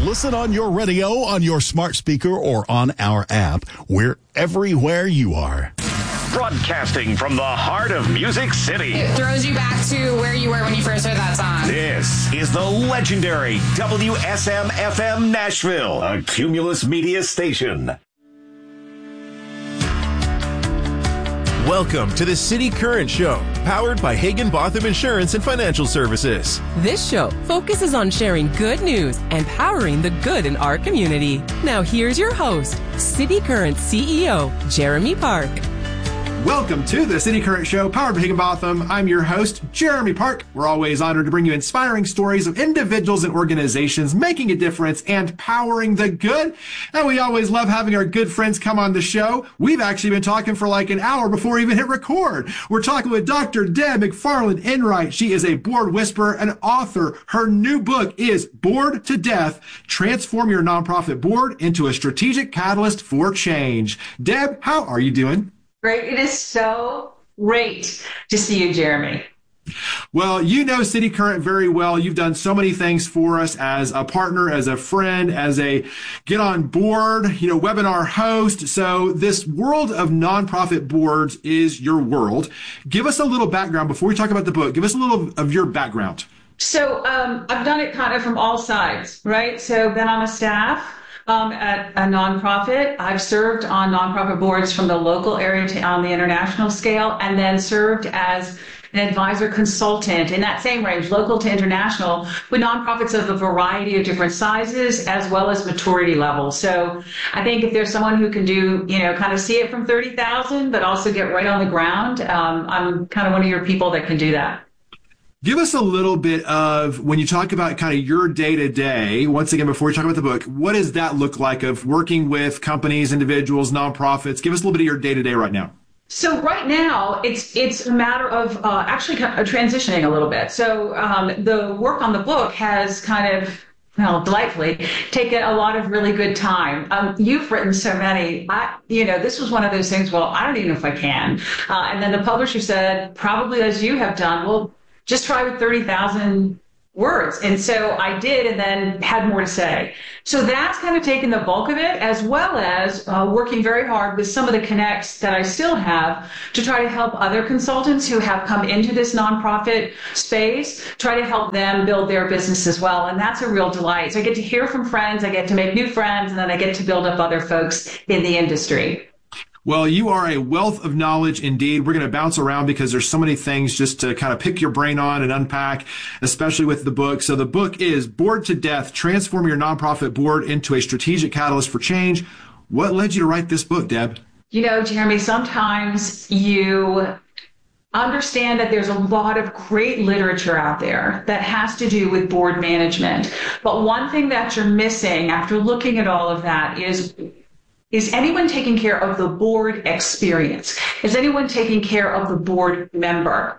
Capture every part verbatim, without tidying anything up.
Listen on your radio, on your smart speaker, or on our app. We're everywhere you are. Broadcasting from the heart of Music City. It throws you back to where you were when you first heard that song. This is the legendary W S M F M Nashville, a Cumulus Media station. Welcome to the City Current Show, powered by Hagen Botham Insurance and Financial Services. This show focuses on sharing good news and powering the good in our community. Now here's your host, City Current C E O, Jeremy Park. Welcome to the City Current Show, powered by Higginbotham. I'm your host, Jeremy Park. We're always honored to bring you inspiring stories of individuals and organizations making a difference and powering the good. And we always love having our good friends come on the show. We've actually been talking for like an hour before we even hit record. We're talking with Doctor Deb McFarland Enright. She is a board whisperer and author. Her new book is Board to Death, Transform Your Nonprofit Board into a Strategic Catalyst for Change. Deb, how are you doing? Great. It is so great to see you, Jeremy. Well, you know City Current very well. You've done so many things for us as a partner, as a friend, as a get on board, you know, webinar host. So this world of nonprofit boards is your world. Give us a little background before we talk about the book. Give us a little of your background. So um, I've done it kind of from all sides, right? So then I'm a staff. Um, at a nonprofit. I've served on nonprofit boards from the local area to on the international scale, and then served as an advisor consultant in that same range, local to international, with nonprofits of a variety of different sizes as well as maturity levels. So I think if there's someone who can do, you know, kind of see it from thirty thousand, but also get right on the ground, um, I'm kind of one of your people that can do that. Give us a little bit of, when you talk about kind of your day-to-day, once again, before we talk about the book, what does that look like of working with companies, individuals, nonprofits? Give us a little bit of your day-to-day right now. So right now, it's it's a matter of uh, actually kind of transitioning a little bit. So um, the work on the book has kind of, well, delightfully taken a lot of really good time. Um, you've written so many. I, you know, this was one of those things, well, I don't even know if I can. Uh, and then the publisher said, probably as you have done, well, just try with thirty thousand words. And so I did, and then had more to say. So that's kind of taken the bulk of it, as well as uh, working very hard with some of the connects that I still have to try to help other consultants who have come into this nonprofit space, try to help them build their business as well. And that's a real delight. So I get to hear from friends, I get to make new friends, and then I get to build up other folks in the industry. Well, you are a wealth of knowledge indeed. We're going to bounce around because there's so many things just to kind of pick your brain on and unpack, especially with the book. So the book is Board to Death, Transform Your Nonprofit Board into a Strategic Catalyst for Change. What led you to write this book, Deb? You know, Jeremy, sometimes you understand that there's a lot of great literature out there that has to do with board management. But one thing that you're missing after looking at all of that is Is anyone taking care of the board experience? Is anyone taking care of the board member?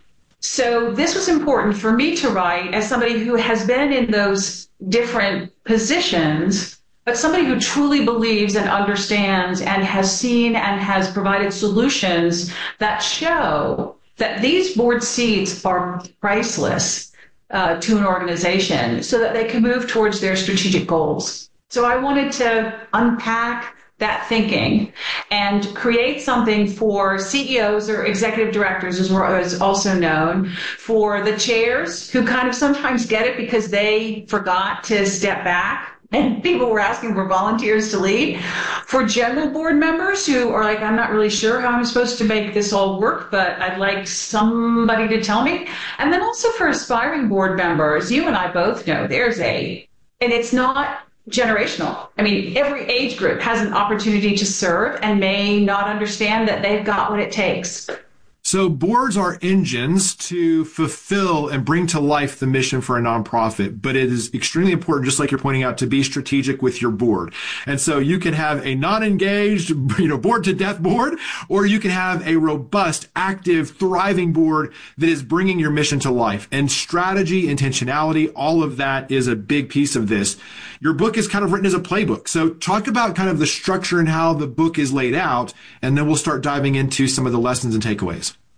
So this was important for me to write as somebody who has been in those different positions, but somebody who truly believes and understands and has seen and has provided solutions that show that these board seats are priceless uh, to an organization so that they can move towards their strategic goals. So I wanted to unpack that thinking and create something for C E Os or executive directors, as we're as also known, for the chairs who kind of sometimes get it because they forgot to step back and people were asking for volunteers to lead, for general board members who are like, I'm not really sure how I'm supposed to make this all work, but I'd like somebody to tell me. And then also for aspiring board members, you and I both know there's a, and it's not generational. I mean, every age group has an opportunity to serve and may not understand that they've got what it takes. So boards are engines to fulfill and bring to life the mission for a nonprofit, but it is extremely important, just like you're pointing out, to be strategic with your board. And so you can have a non-engaged, you know, board to death board, or you can have a robust, active, thriving board that is bringing your mission to life. And strategy, intentionality, all of that is a big piece of this. Your book is kind of written as a playbook. So talk about kind of the structure and how the book is laid out, and then we'll start diving into some of the lessons and takeaways.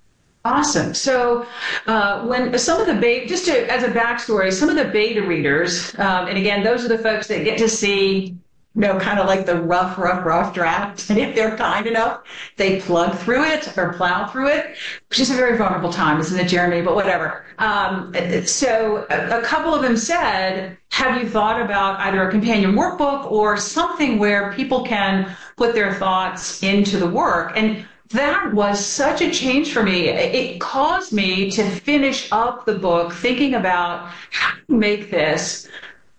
Awesome. So uh, when some of the beta, just to, as a backstory, some of the beta readers, um, and again, those are the folks that get to see, you know, kind of like the rough, rough, rough draft. And if they're kind enough, they plug through it or plow through it, which is a very vulnerable time, isn't it, Jeremy? But whatever. Um, so a, a couple of them said, have you thought about either a companion workbook or something where people can put their thoughts into the work? And that was such a change for me. It caused me to finish up the book thinking about how to make this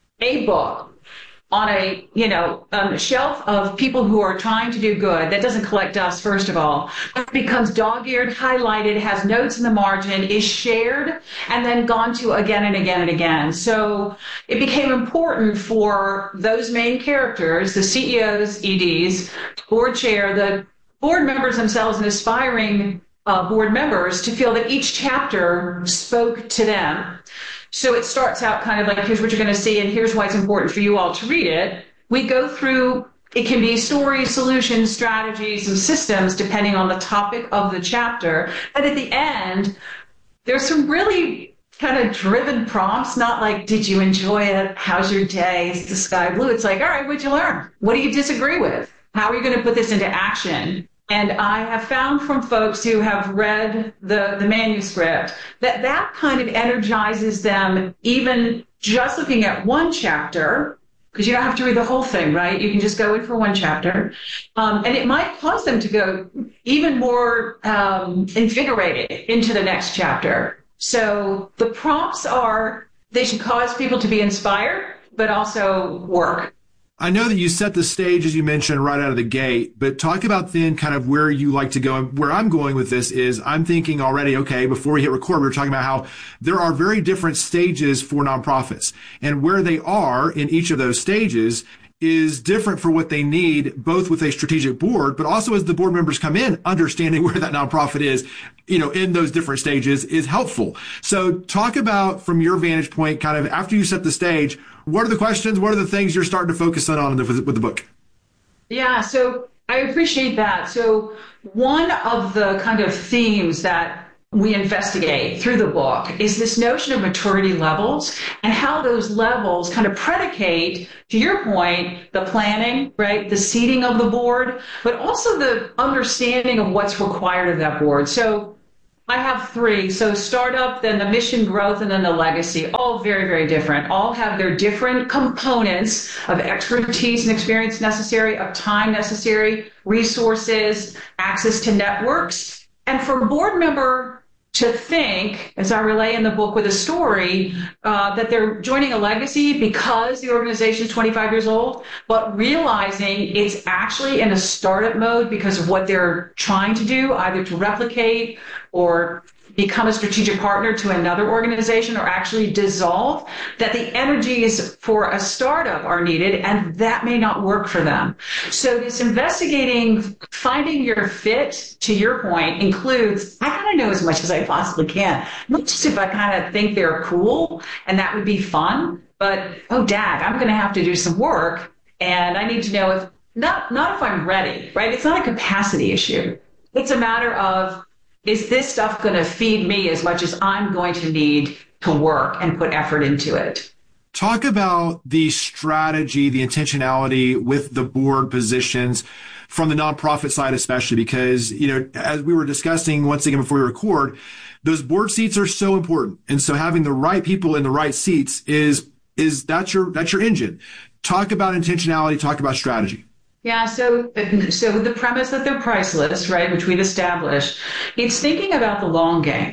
a book on a, you know, um, shelf of people who are trying to do good. That doesn't collect dust, first of all. It becomes dog-eared, highlighted, has notes in the margin, is shared, and then gone to again and again and again. So it became important for those main characters, the C E Os, E Ds, board chair, the board members themselves and aspiring uh, board members to feel that each chapter spoke to them. So it starts out kind of like, here's what you're going to see, and here's why it's important for you all to read it. We go through, it can be stories, solutions, strategies, and systems, depending on the topic of the chapter. And at the end, there's some really kind of driven prompts, not like, did you enjoy it? How's your day? Is the sky blue? It's like, all right, what'd you learn? What do you disagree with? How are you going to put this into action? And I have found from folks who have read the, the manuscript that that kind of energizes them, even just looking at one chapter, because you don't have to read the whole thing, right? You can just go in for one chapter. Um, and it might cause them to go even more um, invigorated into the next chapter. So the prompts are, they should cause people to be inspired, but also work. I know that you set the stage, as you mentioned, right out of the gate, but talk about then kind of where you like to go. And where I'm going with this is I'm thinking already, okay, before we hit record, we were talking about how there are very different stages for nonprofits, and where they are in each of those stages is different for what they need, both with a strategic board, but also as the board members come in, understanding where that nonprofit is, you know, in those different stages is helpful. So talk about, from your vantage point, kind of after you set the stage, what are the questions? What are the things you're starting to focus on, on the, with the book? Yeah, so I appreciate that. So one of the kind of themes that we investigate through the book is this notion of maturity levels and how those levels kind of predicate, to your point, the planning, right? The seating of the board, but also the understanding of what's required of that board. So I have three. So startup, then the mission growth, and then the legacy, all very, very different. All have their different components of expertise and experience necessary, of time necessary, resources, access to networks. And for a board member to think, as I relay in the book with a story, uh, that they're joining a legacy because the organization is twenty-five years old, but realizing it's actually in a startup mode because of what they're trying to do, either to replicate or become a strategic partner to another organization or actually dissolve, that the energies for a startup are needed, and that may not work for them. So this investigating, finding your fit, to your point, includes, I kind of know as much as I possibly can. Not just if I kind of think they're cool and that would be fun, but, oh, dag, I'm going to have to do some work, and I need to know if, not, not if I'm ready, right? It's not a capacity issue. It's a matter of, is this stuff going to feed me as much as I'm going to need to work and put effort into it? Talk about the strategy, the intentionality with the board positions from the nonprofit side, especially because, you know, as we were discussing once again before we record, those board seats are so important. And so having the right people in the right seats is, is that's your, that's your engine. Talk about intentionality, talk about strategy. Yeah, so so the premise that they're priceless, right, which we've established, it's thinking about the long game.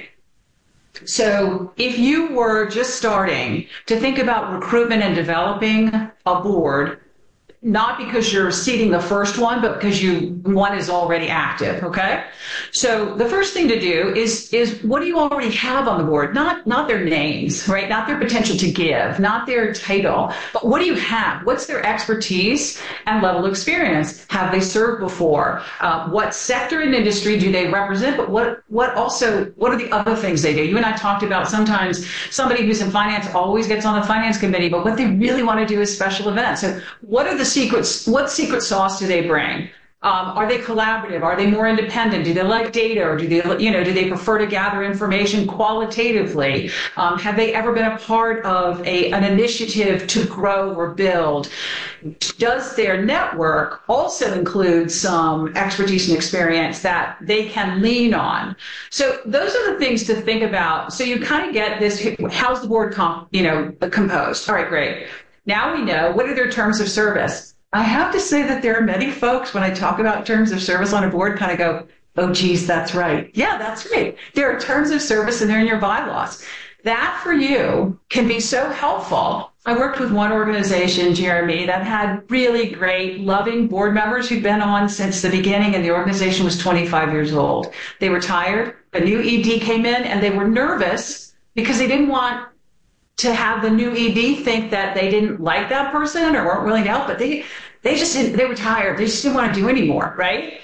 So if you were just starting to think about recruitment and developing a board, not because you're seating the first one, but because you one is already active, okay? So the first thing to do is is what do you already have on the board? Not not their names, right? Not their potential to give, not their title, but what do you have? What's their expertise and level of experience? Have they served before? Uh, what sector and industry do they represent? But what what also what are the other things they do? You and I talked about sometimes somebody who's in finance always gets on the finance committee, but what they really want to do is special events. So what are the secrets? What secret sauce do they bring? Um, are they collaborative? Are they more independent? Do they like data, or do they, you know, do they prefer to gather information qualitatively? Um, have they ever been a part of a an initiative to grow or build? Does their network also include some expertise and experience that they can lean on? So those are the things to think about. So you kind of get this: how's the board, comp, you know, composed? All right, great. Now we know what are their terms of service. I have to say that there are many folks, when I talk about terms of service on a board, kind of go, oh, geez, that's right. Yeah, that's right. There are terms of service and they're in your bylaws. That for you can be so helpful. I worked with one organization, Jeremy, that had really great, loving board members who'd been on since the beginning, and the organization was twenty-five years old. They were tired. A new E D came in, and they were nervous because they didn't want to have the new E D think that they didn't like that person or weren't willing to help, but they they just didn't, they were tired. They just didn't want to do anymore, right?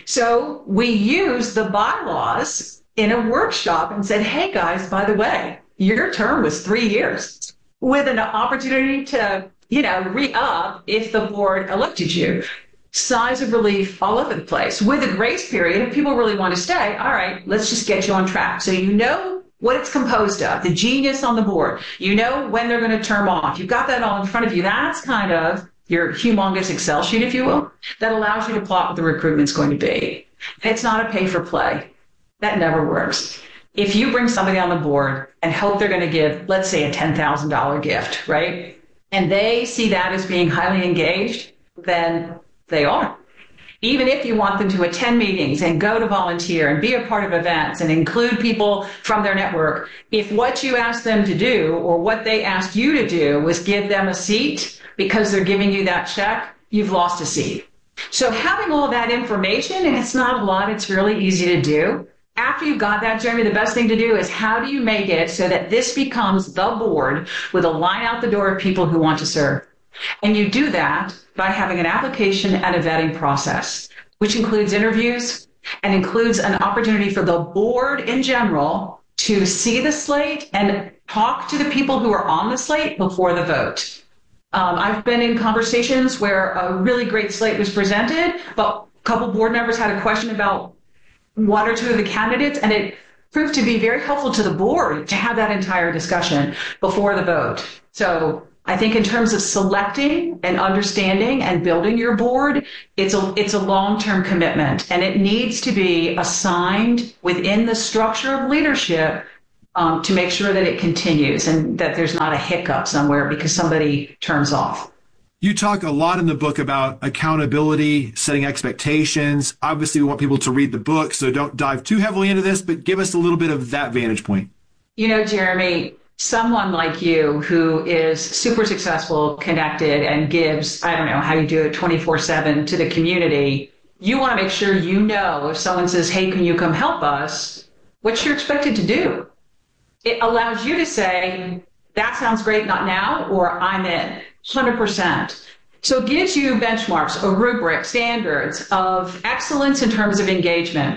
So we used the bylaws in a workshop and said, hey guys, by the way, your term was three years with an opportunity to, you know, re-up if the board elected you. Size of relief all over the place with a grace period. If people really want to stay, all right, let's just get you on track. So you know what it's composed of, the genius on the board. You know when they're going to term off. You've got that all in front of you. That's kind of your humongous Excel sheet, if you will, that allows you to plot what the recruitment's going to be. It's not a pay for play. That never works. If you bring somebody on the board and hope they're going to give, let's say, a ten thousand dollars gift, right? And they see that as being highly engaged, then they are. Even if you want them to attend meetings and go to volunteer and be a part of events and include people from their network, if what you asked them to do or what they asked you to do was give them a seat because they're giving you that check, you've lost a seat. So having all that information, and it's not a lot, it's really easy to do. After you've got that, Jeremy, the best thing to do is how do you make it so that this becomes the board with a line out the door of people who want to serve? And you do that by having an application and a vetting process, which includes interviews and includes an opportunity for the board in general to see the slate and talk to the people who are on the slate before the vote. Um, I've been in conversations where a really great slate was presented, but a couple board members had a question about one or two of the candidates, and it proved to be very helpful to the board to have that entire discussion before the vote. So I think in terms of selecting and understanding and building your board, it's a it's a long-term commitment, and it needs to be assigned within the structure of leadership um, to make sure that it continues and that there's not a hiccup somewhere because somebody turns off. You talk a lot in the book about accountability, setting expectations. Obviously, we want people to read the book, so don't dive too heavily into this, but give us a little bit of that vantage point. You know, Jeremy, someone like you who is super successful, connected, and gives, I don't know how you do it, twenty-four seven to the community, you want to make sure you know if someone says, hey, can you come help us, what you're expected to do. It allows you to say, that sounds great, not now, or I'm in, one hundred percent. So it gives you benchmarks, a rubric, standards of excellence in terms of engagement.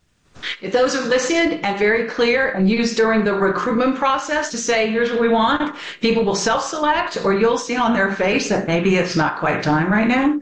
If those are listed and very clear and used during the recruitment process to say, here's what we want, people will self-select, or you'll see on their face that maybe it's not quite time right now.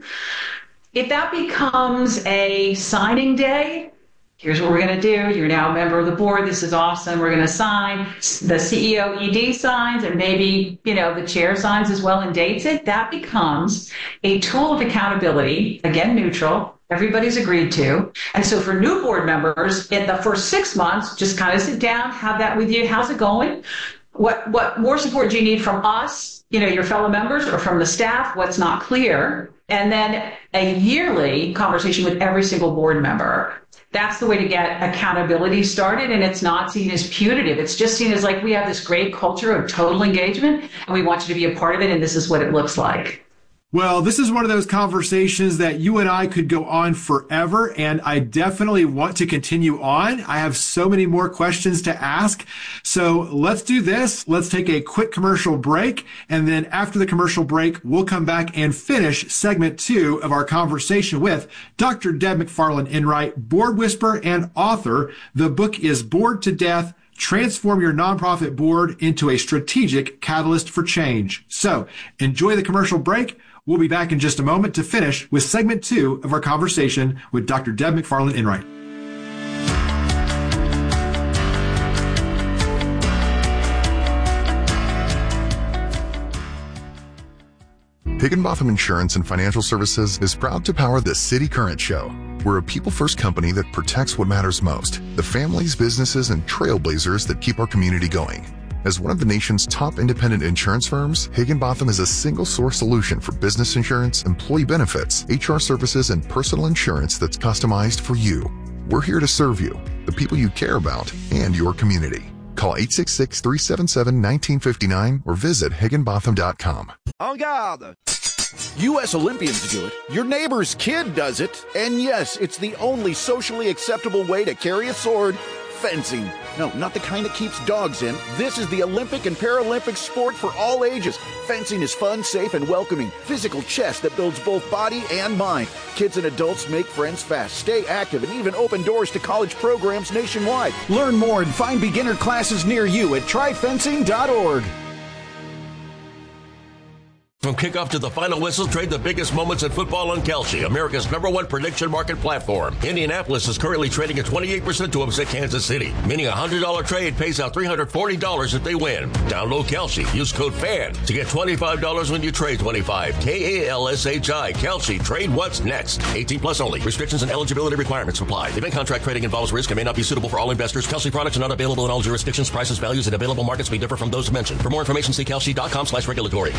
If that becomes a signing day, here's what we're going to do. You're now a member of the board. This is awesome. We're going to sign. The C E O E D signs, and maybe, you know, the chair signs as well and dates it. That becomes a tool of accountability, again, neutral. Everybody's agreed to. And so for new board members, in the first six months, just kind of sit down, have that with you. How's it going? What, what more support do you need from us, you know, your fellow members, or from the staff? What's not clear? And then a yearly conversation with every single board member. That's the way to get accountability started, and it's not seen as punitive. It's just seen as like, we have this great culture of total engagement, and we want you to be a part of it, and this is what it looks like. Well, this is one of those conversations that you and I could go on forever, and I definitely want to continue on. I have so many more questions to ask. So let's do this. Let's take a quick commercial break, and then after the commercial break, we'll come back and finish segment two of our conversation with Doctor Deb McFarland Enright, board whisperer and author. The book is Bored to Death: transform your nonprofit board into a strategic catalyst for change. So enjoy the commercial break. We'll be back in just a moment to finish with segment two of our conversation with Doctor Deb McFarland Enright. Higginbotham Insurance and Financial Services is proud to power the City Current Show. We're a people-first company that protects what matters most, the families, businesses, and trailblazers that keep our community going. As one of the nation's top independent insurance firms, Higginbotham is a single-source solution for business insurance, employee benefits, H R services, and personal insurance that's customized for you. We're here to serve you, the people you care about, and your community. Call eight six six, three seven seven, one nine five nine or visit higginbotham dot com. En garde! U S Olympians do it, your neighbor's kid does it, and yes, it's the only socially acceptable way to carry a sword, fencing. No, not the kind that keeps dogs in. This is the Olympic and Paralympic sport for all ages. Fencing is fun, safe, and welcoming. Physical chess that builds both body and mind. Kids and adults make friends fast, stay active, and even open doors to college programs nationwide. Learn more and find beginner classes near you at try fencing dot org. From kickoff to the final whistle, trade the biggest moments in football on Kalshi, America's number one prediction market platform. Indianapolis is currently trading at twenty-eight percent to upset Kansas City, meaning a one hundred dollars trade pays out three hundred forty dollars if they win. Download Kalshi. Use code FAN to get twenty-five dollars when you trade twenty-five. K A L S H I. Kalshi. Trade what's next. eighteen plus only. Restrictions and eligibility requirements apply. Event contract trading involves risk and may not be suitable for all investors. Kalshi products are not available in all jurisdictions. Prices, values, and available markets may differ from those mentioned. For more information, see kalshi dot com slash regulatory.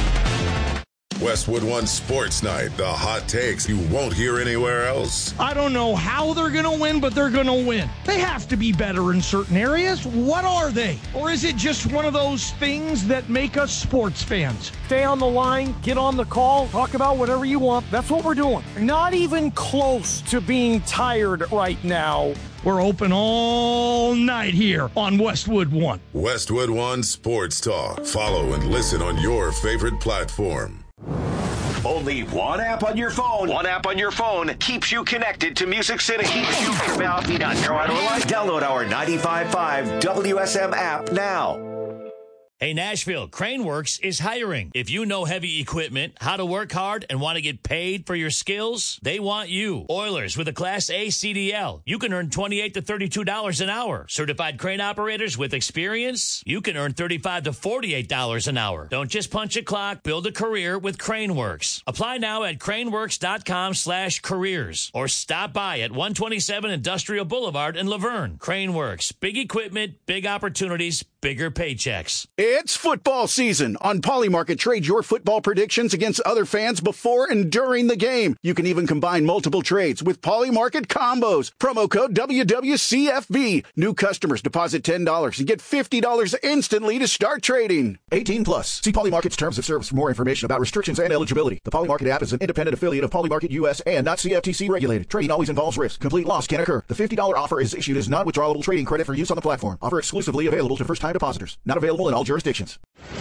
Westwood One Sports Night, the hot takes you won't hear anywhere else. I don't know how they're going to win, but they're going to win. They have to be better in certain areas. What are they? Or is it just one of those things that make us sports fans? Stay on the line, get on the call, talk about whatever you want. That's what we're doing. Not even close to being tired right now. We're open all night here on Westwood One. Westwood One Sports Talk. Follow and listen on your favorite platform. Only one app on your phone. One app on your phone keeps you connected to Music City. Keeps you from out in North Carolina. Download our ninety-five point five W S M app now. Hey, Nashville, Craneworks is hiring. If you know heavy equipment, how to work hard, and want to get paid for your skills, they want you. Oilers with a Class A C D L. You can earn twenty-eight to thirty-two dollars an hour. Certified crane operators with experience, you can earn thirty-five to forty-eight dollars an hour. Don't just punch a clock, build a career with Craneworks. Apply now at craneworks.com slash careers or stop by at one twenty-seven Industrial Boulevard in Laverne. Craneworks, big equipment, big opportunities, bigger paychecks. It's football season. On Polymarket, trade your football predictions against other fans before and during the game. You can even combine multiple trades with Polymarket combos. Promo code W W C F B. New customers deposit ten dollars and get fifty dollars instantly to start trading. eighteen plus. See Polymarket's terms of service for more information about restrictions and eligibility. The Polymarket app is an independent affiliate of Polymarket U S and not C F T C regulated. Trading always involves risk. Complete loss can occur. The fifty dollars offer is issued as non-withdrawable trading credit for use on the platform. Offer exclusively available to first-time depositors. Not available in all jurisdictions.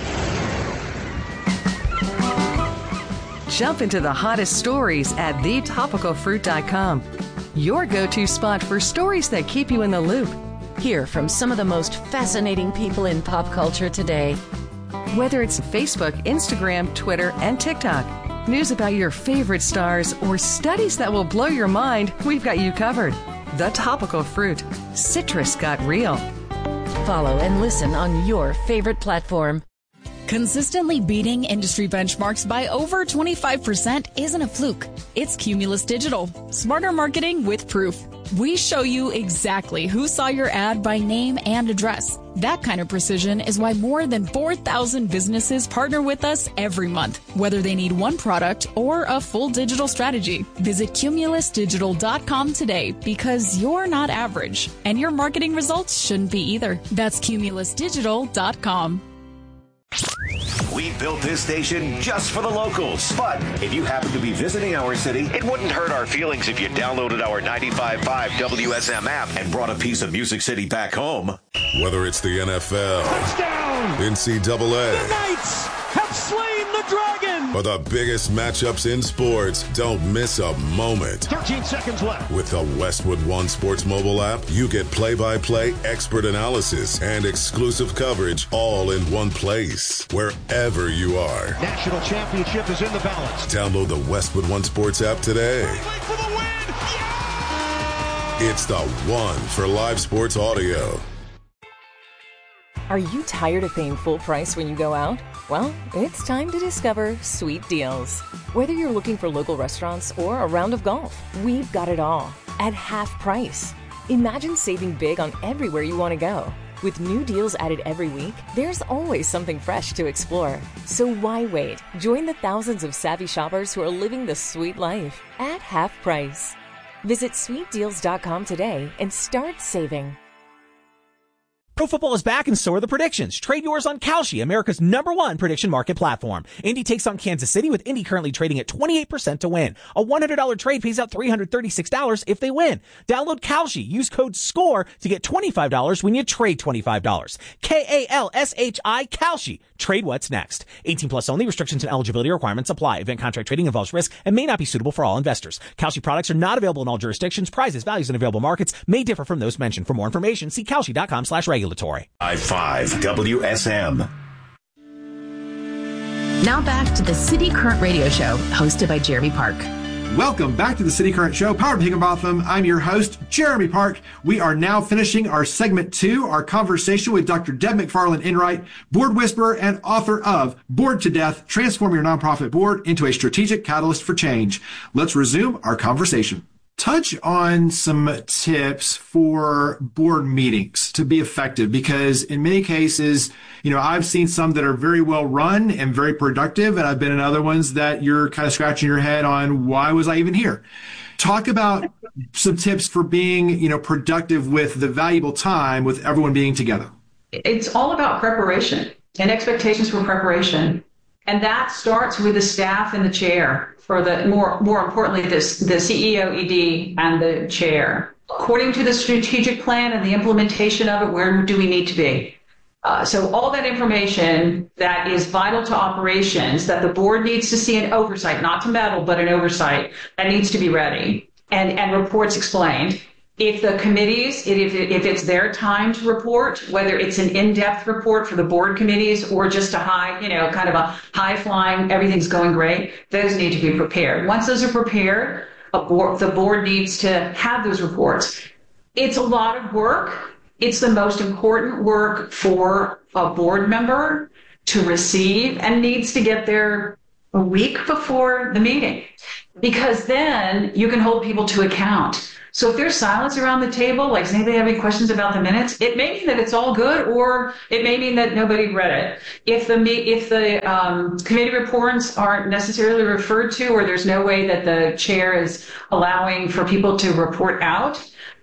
Jump into the hottest stories at the topical fruit dot com. Your go-to spot for stories that keep you in the loop. Hear from some of the most fascinating people in pop culture today. Whether it's Facebook, Instagram, Twitter, and TikTok, news about your favorite stars, or studies that will blow your mind, we've got you covered. The Topical Fruit. Citrus got real. Follow and listen on your favorite platform. Consistently beating industry benchmarks by over twenty-five percent isn't a fluke. It's Cumulus Digital. Smarter marketing with proof. We show you exactly who saw your ad by name and address. That kind of precision is why more than four thousand businesses partner with us every month, whether they need one product or a full digital strategy. Visit cumulus digital dot com today because you're not average, and your marketing results shouldn't be either. That's cumulus digital dot com. We built this station just for the locals. But if you happen to be visiting our city, it wouldn't hurt our feelings if you downloaded our ninety-five point five W S M app and brought a piece of Music City back home. Whether it's the N F L, touchdown, N C double A, the Knights have slain Team the Dragon! For the biggest matchups in sports, don't miss a moment. thirteen seconds left. With the Westwood One Sports mobile app, you get play-by-play expert analysis and exclusive coverage all in one place, wherever you are. National championship is in the balance. Download the Westwood One Sports app today. For the win! Yeah! It's the one for live sports audio. Are you tired of paying full price when you go out? Well, it's time to discover Sweet Deals. Whether you're looking for local restaurants or a round of golf, we've got it all at half price. Imagine saving big on everywhere you want to go. With new deals added every week, there's always something fresh to explore. So why wait? Join the thousands of savvy shoppers who are living the sweet life at half price. Visit sweet deals dot com today and start saving. Pro football is back and so are the predictions. Trade yours on Kalshi, America's number one prediction market platform. Indy takes on Kansas City with Indy currently trading at twenty-eight percent to win. A one hundred dollars trade pays out three hundred thirty-six dollars if they win. Download Kalshi. Use code SCORE to get twenty-five dollars when you trade twenty-five dollars. K A L S H I, Kalshi. Trade what's next. eighteen plus only. Restrictions and eligibility requirements apply. Event contract trading involves risk and may not be suitable for all investors. Kalshi products are not available in all jurisdictions. Prices, values, and available markets may differ from those mentioned. For more information, see Kalshi dot com slash regulatory. I five W S M. Now back to the City Current Radio Show, hosted by Jeremy Park. Welcome back to the City Current Show, powered by Higginbotham. I'm your host, Jeremy Park. We are now finishing our segment two, our conversation with Doctor Deb McFarland Enright, board whisperer and author of Board to Death, Transform Your Nonprofit Board into a Strategic Catalyst for Change. Let's resume our conversation. Touch on some tips for board meetings to be effective, because in many cases, you know, I've seen some that are very well run and very productive, and I've been in other ones that you're kind of scratching your head on, why was I even here? Talk about some tips for being, you know, productive with the valuable time with everyone being together. It's all about preparation and expectations for preparation. And that starts with the staff and the chair, for the more more importantly, this the C E O, E D, and the chair. According to the strategic plan and the implementation of it, where do we need to be? Uh, so all that information that is vital to operations that the board needs to see an oversight, not to meddle, but an oversight, that needs to be ready, and, and reports explained. If the committees, if, if it's their time to report, whether it's an in-depth report for the board committees or just a high, you know, kind of a high-flying, everything's going great, those need to be prepared. Once those are prepared, a board, the board needs to have those reports. It's a lot of work. It's the most important work for a board member to receive, and needs to get there a week before the meeting, because then you can hold people to account. So if there's silence around the table, like, does anybody have any questions about the minutes? It may mean that it's all good, or it may mean that nobody read it. If the if the um, committee reports aren't necessarily referred to, or there's no way that the chair is allowing for people to report out,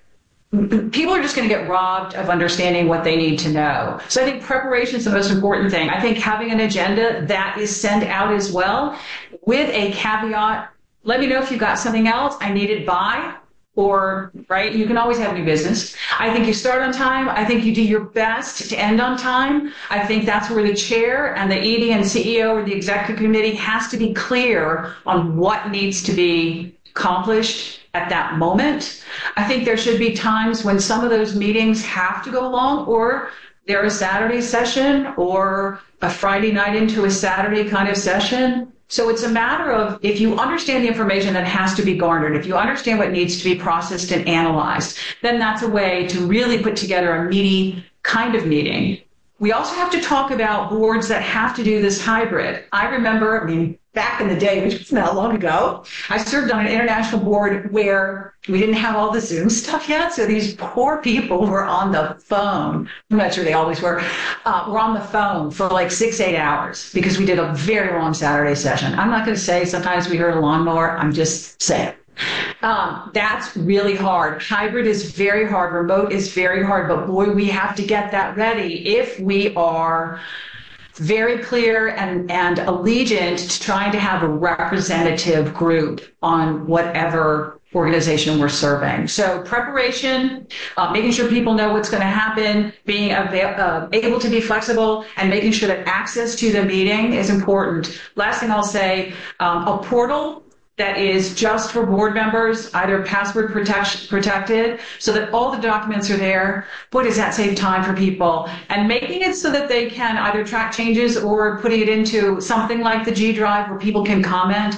people are just going to get robbed of understanding what they need to know. So I think preparation is the most important thing. I think having an agenda that is sent out as well, with a caveat, let me know if you've got something else, I need it by. Or, right, you can always have new business. I think you start on time. I think you do your best to end on time. I think that's where the chair and the E D and C E O or the executive committee has to be clear on what needs to be accomplished at that moment. I think there should be times when some of those meetings have to go long, or they're a Saturday session or a Friday night into a Saturday kind of session. So it's a matter of, if you understand the information that has to be garnered, if you understand what needs to be processed and analyzed, then that's a way to really put together a meaty kind of meeting. We also have to talk about boards that have to do this hybrid. I remember, I mean, back in the day, which was not long ago, I served on an international board where we didn't have all the Zoom stuff yet. So these poor people were on the phone. I'm not sure they always were. Uh, were on the phone for like six, eight hours because we did a very long Saturday session. I'm not going to say sometimes we heard a lawnmower. I'm just saying. Um, that's really hard. Hybrid is very hard. Remote is very hard. But boy, we have to get that ready if we are very clear and, and allegiant to trying to have a representative group on whatever organization we're serving. So preparation, uh, making sure people know what's going to happen, being avail- uh, able to be flexible, and making sure that access to the meeting is important. Last thing I'll say, um, a portal that is just for board members, either password protect- protected, so that all the documents are there. Boy, does that save time for people. And making it so that they can either track changes or putting it into something like the G Drive where people can comment.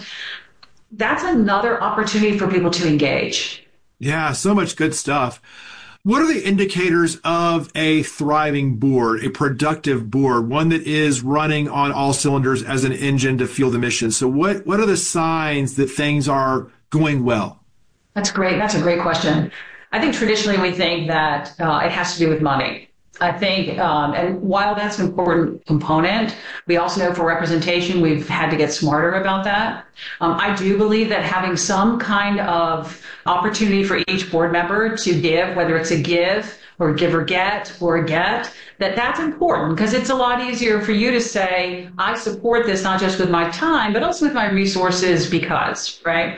That's another opportunity for people to engage. Yeah, so much good stuff. What are the indicators of a thriving board, a productive board, one that is running on all cylinders as an engine to fuel the mission? So what, what are the signs that things are going well? That's great. That's a great question. I think traditionally we think that uh, it has to do with money. I think, um, and while that's an important component, we also know for representation, we've had to get smarter about that. Um, I do believe that having some kind of opportunity for each board member to give, whether it's a give or give or get or a get, that that's important because it's a lot easier for you to say, I support this not just with my time, but also with my resources because, right?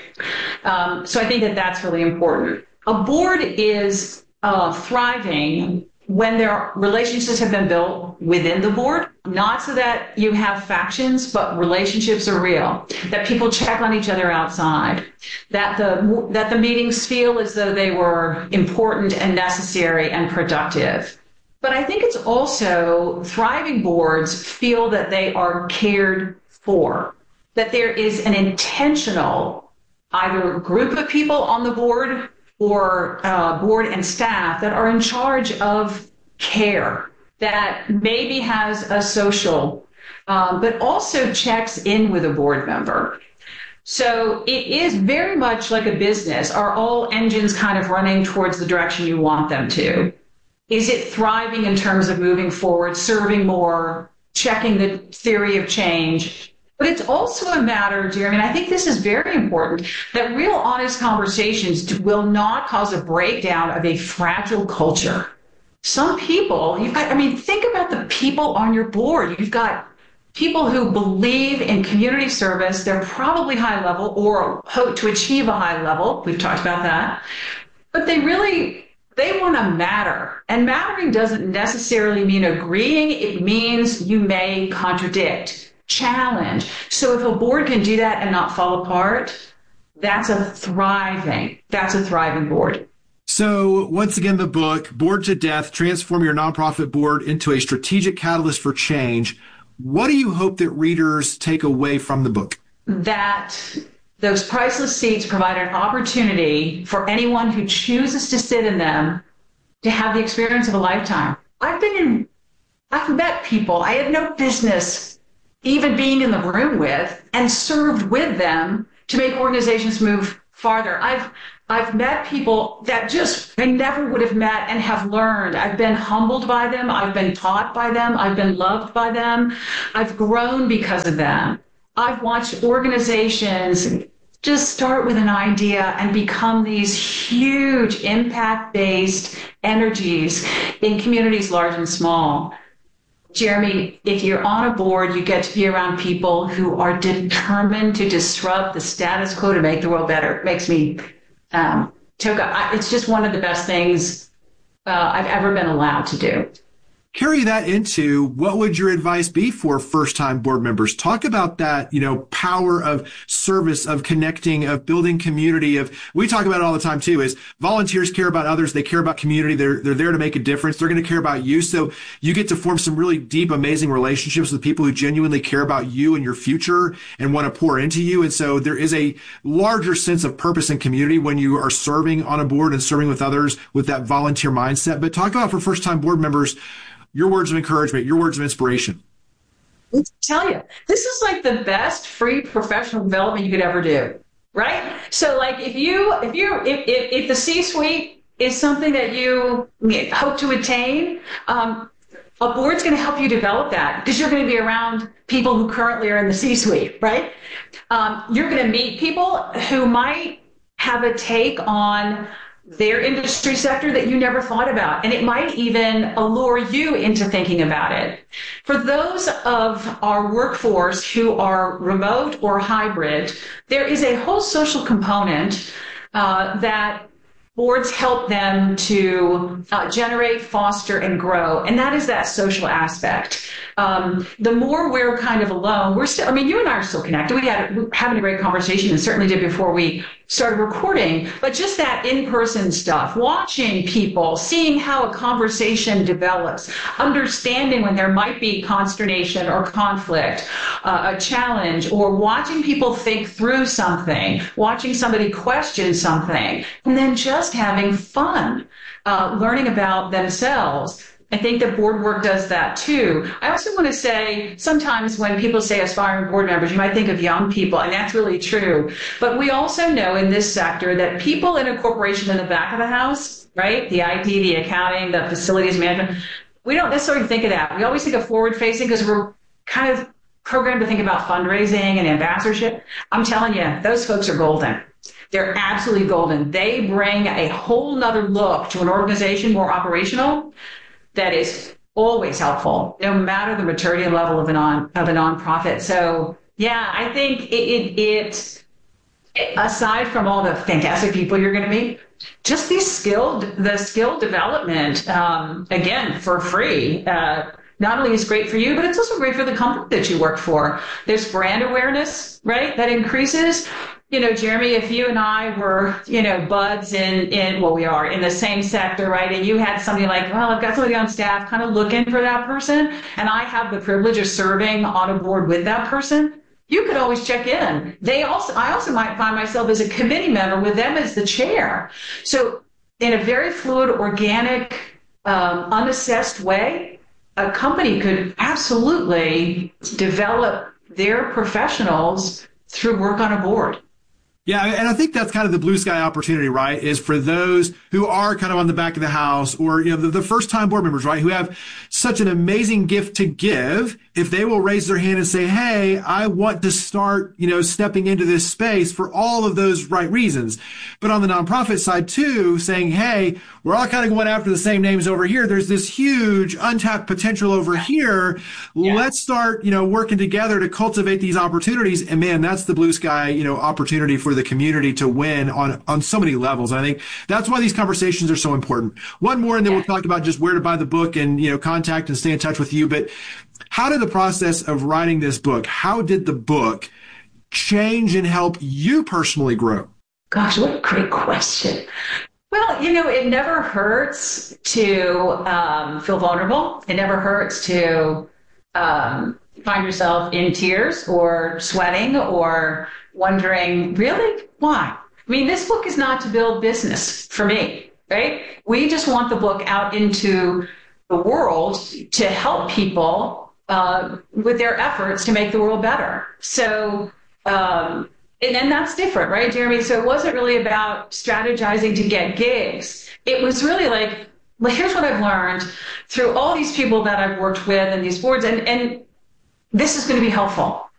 Um, so I think that that's really important. A board is uh, thriving when their relationships have been built within the board, not so that you have factions, but relationships are real, that people check on each other outside, that the that the meetings feel as though they were important and necessary and productive. But I think it's also thriving boards feel that they are cared for, that there is an intentional either group of people on the board or uh, board and staff that are in charge of care, that maybe has a social, um, but also checks in with a board member. So it is very much like a business. Are all engines kind of running towards the direction you want them to? Is it thriving in terms of moving forward, serving more, checking the theory of change? But it's also a matter, Jeremy, and I think this is very important, that real honest conversations will not cause a breakdown of a fragile culture. Some people, you've got, I mean, think about the people on your board. You've got people who believe in community service. They're probably high level or hope to achieve a high level. We've talked about that. But they really, they want to matter. And mattering doesn't necessarily mean agreeing. It means you may contradict, challenge. So if a board can do that and not fall apart, that's a thriving, that's a thriving board. So once again, the book, Board to Death, Transform Your Nonprofit Board into a Strategic Catalyst for Change. What do you hope that readers take away from the book? That those priceless seats provide an opportunity for anyone who chooses to sit in them to have the experience of a lifetime. I've been in, I've met people I had no business even being in the room with and served with them to make organizations move farther. I've I've met people that just I never would have met and have learned. I've been humbled by them. I've been taught by them. I've been loved by them. I've grown because of them. I've watched organizations just start with an idea and become these huge impact-based energies in communities large and small. Jeremy, if you're on a board, you get to be around people who are determined to disrupt the status quo to make the world better. It makes me um, choke up. I, it's just one of the best things uh, I've ever been allowed to do. Carry that into what would your advice be for first-time board members? Talk about that, you know, power of service, of connecting, of building community. Of we talk about it all the time too. Is volunteers care about others? They care about community. They're they're there to make a difference. They're going to care about you. So you get to form some really deep, amazing relationships with people who genuinely care about you and your future and want to pour into you. And so there is a larger sense of purpose and community when you are serving on a board and serving with others with that volunteer mindset. But talk about for first-time board members, your words of encouragement, your words of inspiration. I'll tell you, this is like the best free professional development you could ever do, right? So like if you, if you, if, if, if the C-suite is something that you hope to attain, um, a board's going to help you develop that because you're going to be around people who currently are in the C-suite, right? Um, you're going to meet people who might have a take on their industry sector that you never thought about. And it might even allure you into thinking about it. For those of our workforce who are remote or hybrid, there is a whole social component uh, that boards help them to uh, generate, foster, and grow. And that is that social aspect. Um, the more we're kind of alone, we're still, I mean, you and I are still connected. We had we're having a great conversation and certainly did before we started recording, but just that in-person stuff, watching people, seeing how a conversation develops, understanding when there might be consternation or conflict, uh, a challenge, or watching people think through something, watching somebody question something, and then just having fun, uh, learning about themselves. I think that board work does that too. I also want to say sometimes when people say aspiring board members, you might think of young people, and that's really true. But we also know in this sector that people in a corporation in the back of the house, right? The I T, the accounting, the facilities management, we don't necessarily think of that. We always think of forward facing because we're kind of programmed to think about fundraising and ambassadorship. I'm telling you, those folks are golden. They're absolutely golden. They bring a whole nother look to an organization, more operational, that is always helpful, no matter the maturity level of a non of a nonprofit. So yeah, I think it, it, it aside from all the fantastic people you're going to meet, just these skilled the skill development um, again for free. Uh, not only is great for you, but it's also great for the company that you work for. There's brand awareness, right? That increases. You know, Jeremy, if you and I were, you know, buds in, in, well, we are in the same sector, right? And you had somebody like, well, I've got somebody on staff kind of looking for that person, and I have the privilege of serving on a board with that person, you could always check in. They also, I also might find myself as a committee member with them as the chair. So in a very fluid, organic, um, unassessed way, a company could absolutely develop their professionals through work on a board. Yeah, and I think that's kind of the blue sky opportunity, right, is for those who are kind of on the back of the house or, you know, the, the first-time board members, right, who have such an amazing gift to give. If they will raise their hand and say, hey, I want to start, you know, stepping into this space for all of those right reasons. But on the nonprofit side, too, saying, hey, we're all kind of going after the same names over here. There's this huge untapped potential over here. Yeah. Let's start, you know, working together to cultivate these opportunities. And, man, that's the blue sky, you know, opportunity for the community to win on, on so many levels. And I think that's why these conversations are so important. One more, and then we'll talk about just where to buy the book and, you know, contact and stay in touch with you. But how did the process of writing this book, how did the book change and help you personally grow? Gosh, what a great question. Well, you know, it never hurts to um, feel vulnerable. It never hurts to um, find yourself in tears or sweating or wondering, really? Why? I mean, this book is not to build business for me, right? We just want the book out into the world to help people uh, with their efforts to make the world better. So, um, and, and that's different, right, Jeremy? So it wasn't really about strategizing to get gigs. It was really like, well, here's what I've learned through all these people that I've worked with and these boards, and, and this is going to be helpful.